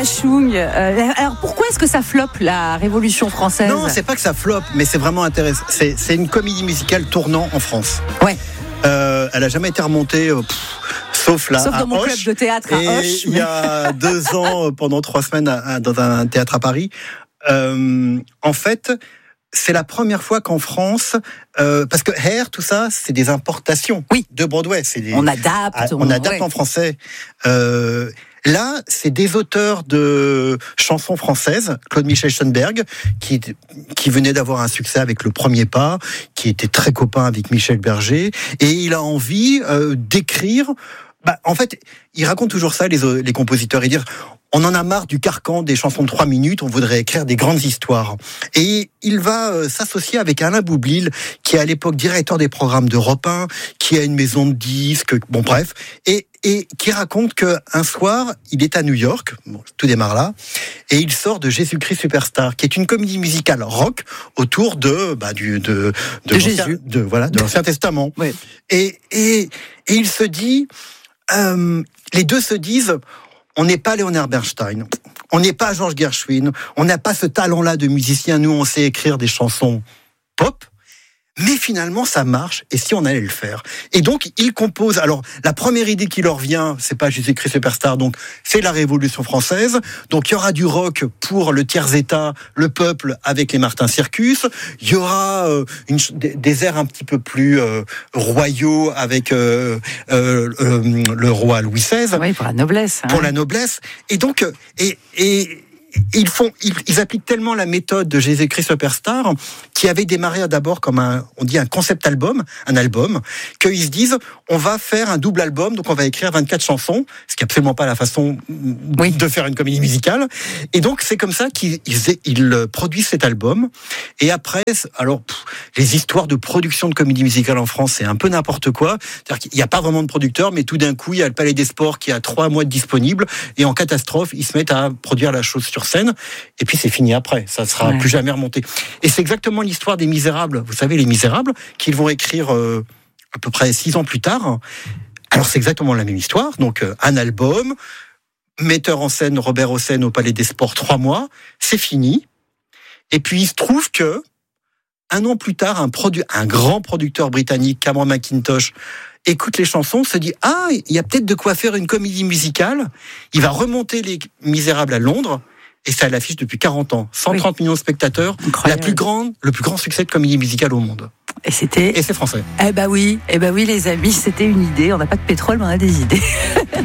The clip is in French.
Chung. Alors pourquoi est-ce que ça floppe, la Révolution française ? Non, c'est pas que ça floppe, mais c'est vraiment intéressant. C'est une comédie musicale tournant en France. Ouais. Elle a jamais été remontée, sauf là, sauf à dans mon Auch, club de théâtre à Auch. Il y a 2 ans, pendant 3 semaines, dans un théâtre à Paris. En fait, c'est la première fois qu'en France, parce que Hair, tout ça, c'est des importations de Broadway. On adapte. On adapte en français. Là, c'est des auteurs de chansons françaises, Claude-Michel Schoenberg, qui venait d'avoir un succès avec Le Premier Pas, qui était très copain avec Michel Berger, et il a envie d'écrire. En fait, il raconte toujours ça, les compositeurs, et dire on en a marre du carcan des chansons de 3 minutes, on voudrait écrire des grandes histoires. Et il va s'associer avec Alain Boublil, qui est à l'époque directeur des programmes d'Europe 1, qui a une maison de disques, bon bref, et qui raconte qu'un soir, il est à New York, tout démarre là, et il sort de Jésus-Christ Superstar, qui est une comédie musicale rock autour de Jésus, de l'Ancien Testament. Oui. Et il se dit, les deux se disent, on n'est pas Leonard Bernstein, on n'est pas Georges Gershwin, on n'a pas ce talent-là de musicien. Nous, on sait écrire des chansons pop, mais finalement, ça marche. Et si on allait le faire ? Et donc, ils composent. Alors, la première idée qui leur vient, c'est pas Jésus-Christ Superstar, donc c'est la Révolution française. Donc, il y aura du rock pour le tiers-état, le peuple, avec les Martin Circus. Il y aura des airs un petit peu plus royaux avec le roi Louis XVI. Oui, pour la noblesse. Pour la noblesse. Et donc, ils appliquent tellement la méthode de Jésus-Christ Superstar, qui avait démarré d'abord comme un concept album, un album, qu'ils se disent, on va faire un double album, donc on va écrire 24 chansons, ce qui n'est absolument pas la façon de faire une comédie musicale. Et donc, c'est comme ça qu'ils produisent cet album. Et après, alors, les histoires de production de comédie musicale en France, c'est un peu n'importe quoi. C'est-à-dire qu'il n'y a pas vraiment de producteur, mais tout d'un coup, il y a le Palais des Sports qui a 3 mois de disponible, et en catastrophe, ils se mettent à produire la chose sur scène, et puis c'est fini après, ça ne sera plus jamais remonté. Et c'est exactement l'histoire des Misérables, vous savez, les Misérables, qu'ils vont écrire à peu près 6 ans plus tard. Alors c'est exactement la même histoire, donc un album, metteur en scène Robert Hossein au Palais des Sports, 3 mois, c'est fini, et puis il se trouve que, 1 an plus tard, un grand producteur britannique, Cameron Mackintosh, écoute les chansons, se dit « Ah, il y a peut-être de quoi faire une comédie musicale ». Il va remonter les Misérables à Londres, et c'est à l'affiche depuis 40 ans. 130 millions de spectateurs, le plus grand succès de comédie musicale au monde. Et c'est français. Eh ben oui, les amis, c'était une idée. On n'a pas de pétrole, mais on a des idées.